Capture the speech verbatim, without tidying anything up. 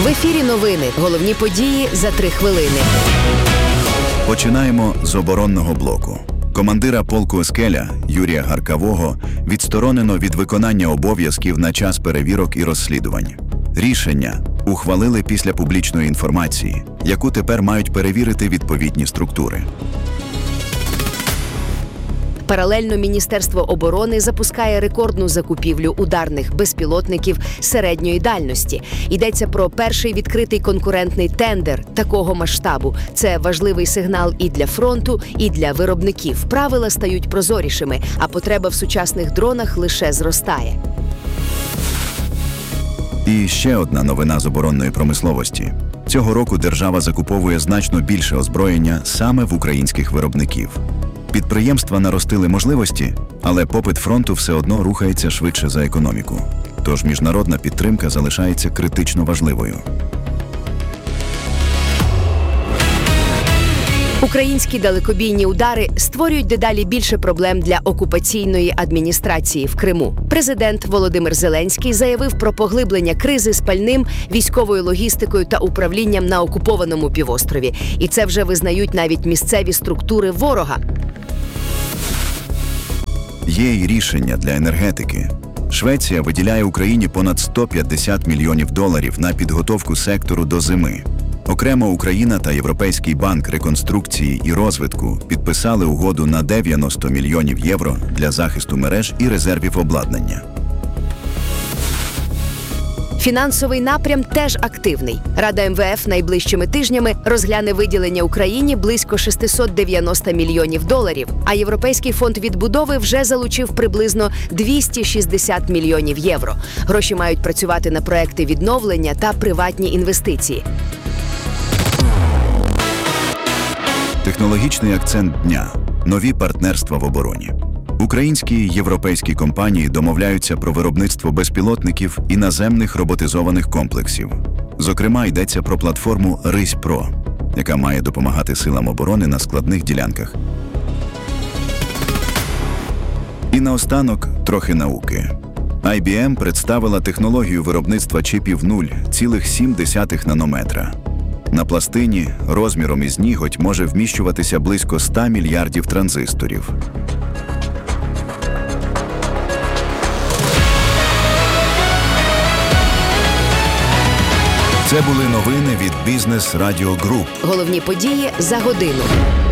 В ефірі новини. Головні події за три хвилини. Починаємо з оборонного блоку. Командира полку «Скеля» Юрія Гаркавого відсторонено від виконання обов'язків на час перевірок і розслідувань. Рішення ухвалили після публічної інформації, яку тепер мають перевірити відповідні структури. Паралельно Міністерство оборони запускає рекордну закупівлю ударних безпілотників середньої дальності. Йдеться про перший відкритий конкурентний тендер такого масштабу. Це важливий сигнал і для фронту, і для виробників. Правила стають прозорішими, а потреба в сучасних дронах лише зростає. І ще одна новина з оборонної промисловості. Цього року держава закуповує значно більше озброєння саме в українських виробників. Підприємства наростили можливості, але попит фронту все одно рухається швидше за економіку. Тож міжнародна підтримка залишається критично важливою. Українські далекобійні удари створюють дедалі більше проблем для окупаційної адміністрації в Криму. Президент Володимир Зеленський заявив про поглиблення кризи з пальним, військовою логістикою та управлінням на окупованому півострові. І це вже визнають навіть місцеві структури ворога. Є й рішення для енергетики. Швеція виділяє Україні понад сто п'ятдесят мільйонів доларів на підготовку сектору до зими. Окремо Україна та Європейський банк реконструкції і розвитку підписали угоду на дев'яносто мільйонів євро для захисту мереж і резервів обладнання. Фінансовий напрям теж активний. Рада ем ве еф найближчими тижнями розгляне виділення Україні близько шістсот дев'яносто мільйонів доларів, а Європейський фонд відбудови вже залучив приблизно двісті шістдесят мільйонів євро. Гроші мають працювати на проекти відновлення та приватні інвестиції. Технологічний акцент дня – нові партнерства в обороні. Українські і європейські компанії домовляються про виробництво безпілотників і наземних роботизованих комплексів. Зокрема, йдеться про платформу «Рись-Про», яка має допомагати силам оборони на складних ділянках. І наостанок трохи науки. ай бі ем представила технологію виробництва чіпів нуль цілих сім десятих нанометра. На пластині розміром із ніготь може вміщуватися близько ста мільярдів транзисторів. Це були новини від Бізнес Радіо Груп. Головні події за годину.